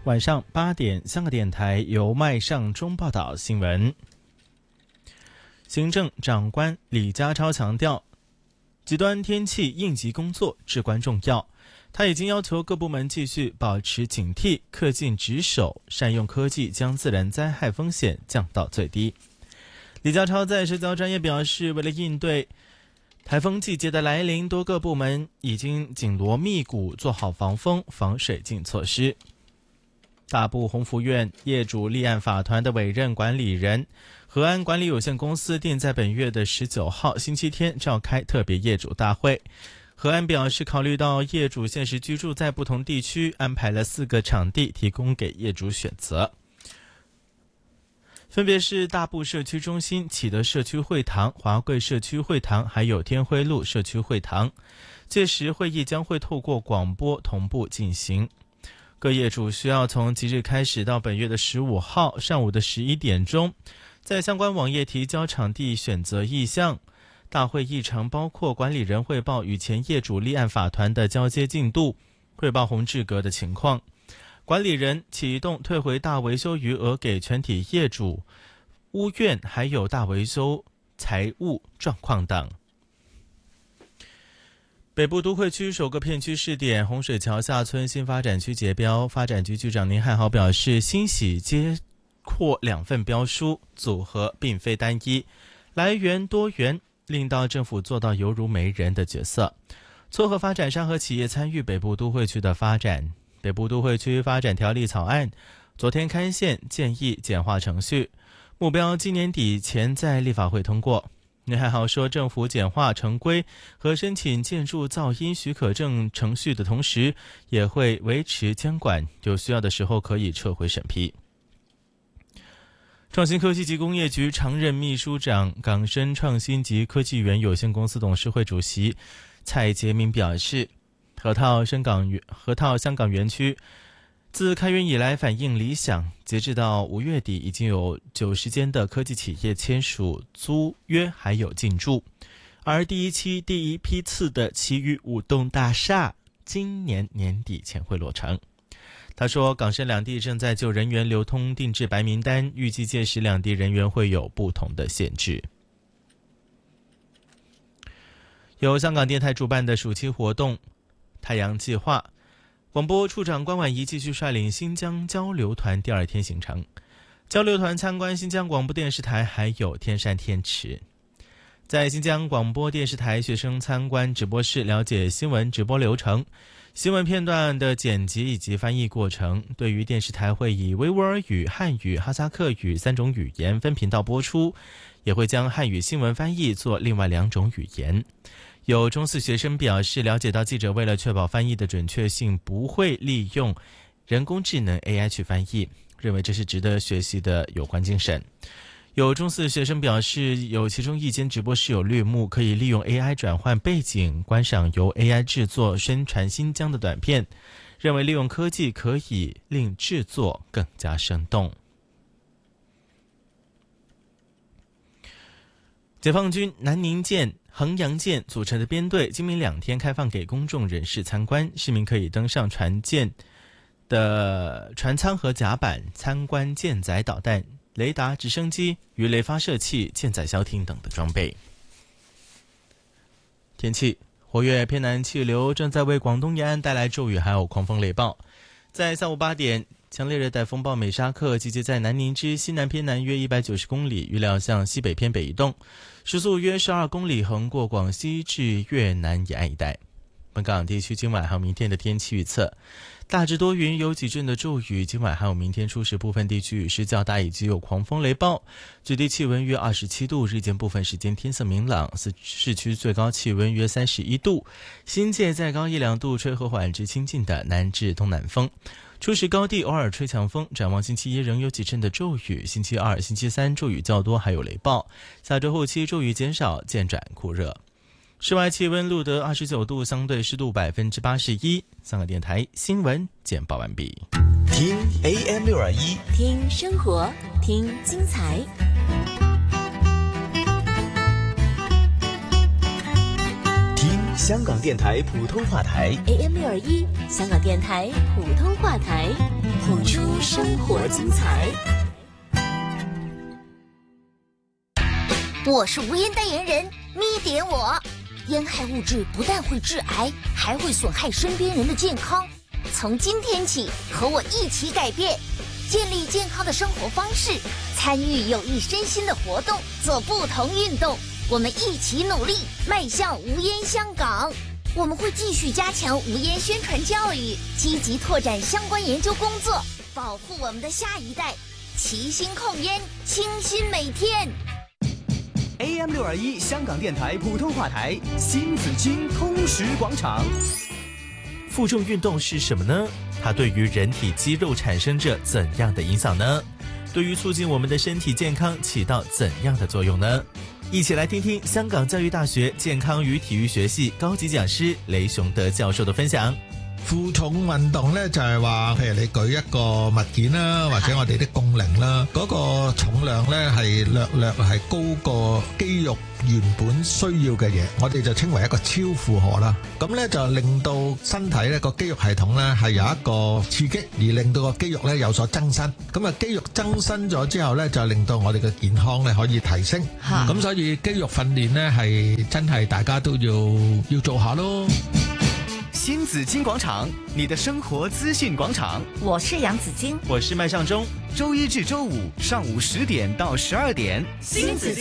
晚上8点，香港电台由麦尚中报道新闻。行政长官李家超强调，极端天气应急工作至关重要。他已经要求各部门继续保持警惕，恪尽职守，善用科技将自然灾害风险降到最低。李家超在社交专页表示，为了应对台风季节的来临，多个部门已经紧锣密鼓做好防风、防水浸措施。大埔鸿福苑业主立案法团的委任管理人和安管理有限公司定在本月的19号星期天召开特别业主大会。和安表示，考虑到业主现实居住在不同地区，安排了4个场地提供给业主选择，分别是大埔社区中心、启德社区会堂、华贵社区会堂，还有天辉路社区会堂。届时会议将会透过广播同步进行。各业主需要从即日开始到本月的15号上午的11点钟，在相关网页提交场地选择意向。大会议程包括管理人汇报与前业主立案法团的交接进度，汇报红志阁的情况，管理人启动退回大维修余额给全体业主、屋苑还有大维修财务状况等。北部都会区首个片区试点洪水桥下村新发展区截标，发展局局长宁汉豪表示，欣喜接获2份标书，组合并非单一，来源多元，令到政府做到犹如媒人的角色，撮合发展商和企业参与北部都会区的发展。北部都会区发展条例草案昨天刊宪，建议简化程序，目标今年底前在立法会通过。宁汉豪说，政府简化程规和申请建筑噪音许可证程序的同时，也会维持监管，有需要的时候可以撤回审批。创新科技及工业局常任秘书长、港深创新及科技园有限公司董事会主席蔡杰明表示，河套香港园区自开园以来反应理想，截至到5月底已经有90间的科技企业签署租约还有进驻，而第一批次的其余5栋大厦今年年底前会落成。他说，港深两地正在就人员流通定制白名单，预计届时两地人员会有不同的限制。由香港电台主办的暑期活动太阳计划，广播处长关婉仪继续率领新疆交流团第2天行程。交流团参观新疆广播电视台还有天山天池。在新疆广播电视台，学生参观直播室，了解新闻直播流程、新闻片段的剪辑以及翻译过程。对于电视台会以维吾尔语、汉语、哈萨克语3种语言分频道播出，也会将汉语新闻翻译做另外2种语言。有中4学生表示，了解到记者为了确保翻译的准确性，不会利用人工智能 AI 去翻译，认为这是值得学习的有关精神。有中4学生表示，有其中一间直播室有绿幕，可以利用 AI 转换背景，观赏由 AI 制作宣传新疆的短片，认为利用科技可以令制作更加生动。解放军南宁舰、衡阳舰组成的编队今明2天开放给公众人士参观，市民可以登上船舰的船舱和甲板，参观舰载导弹、雷达、直升机、鱼雷发射器、舰载小艇等的装备。天气，活跃偏南气流正在为广东沿岸带来骤雨还有狂风雷暴。在下午8点，强烈热带风暴美沙克集结在南宁之西南偏南约190公里，预料向西北偏北移动，时速约12公里，横过广西至越南沿岸一带。本港地区今晚还有明天的天气预测，大致多云，有几阵的骤雨，今晚还有明天初时部分地区雨势较大，以及有狂风雷暴，最低气温约27度，日间部分时间天色明朗，市区最高气温约31度，新界再高1-2度，吹和缓至清劲的南至东南风。初时高地偶尔吹强风，展望星期1仍有几阵的骤雨，星期2、星期3骤雨较多，还有雷暴，下周后期骤雨减少，渐转酷热。室外气温录得29度，相对湿度81%。香港电台新闻简报完毕。 听 AM621， 听生活，听精彩。 听香港电台普通话台 AM621，香港电台普通话台，谱出生活精彩。 我是无烟代言人咪点我。烟害物质不但会致癌，还会损害身边人的健康。从今天起，和我一起改变，建立健康的生活方式，参与有益身心的活动，做不同运动。我们一起努力，迈向无烟香港。我们会继续加强无烟宣传教育，积极拓展相关研究工作，保护我们的下一代，齐心控烟，清新每天。 AM621 香港电台普通话台新紫荆通识广场。 负重运动是什么呢？它对于人体肌肉产生着怎样的影响呢？对于促进我们的身体健康起到怎样的作用呢？一起来听听香港教育大学健康與體育學系高級講師雷雄德教授的分享。 負重運動呢，就係話，譬如你舉一個物件啦，或者我哋啲槓鈴啦，嗰個重量呢係略係高過肌肉原本需要嘅嘢，我哋就稱為一個超負荷啦。咁呢就令到身體呢個肌肉系統呢係有一個刺激，而令到個肌肉呢有所增生。咁啊肌肉增生咗之後呢，就令到我哋嘅健康呢可以提升。咁所以肌肉訓練呢係真係大家都要做下咯。 新紫荊廣場，你的生活資訊廣場。 我是楊子矜， 我是麥尚中， 周一至周五上午10點到12點， 新紫荊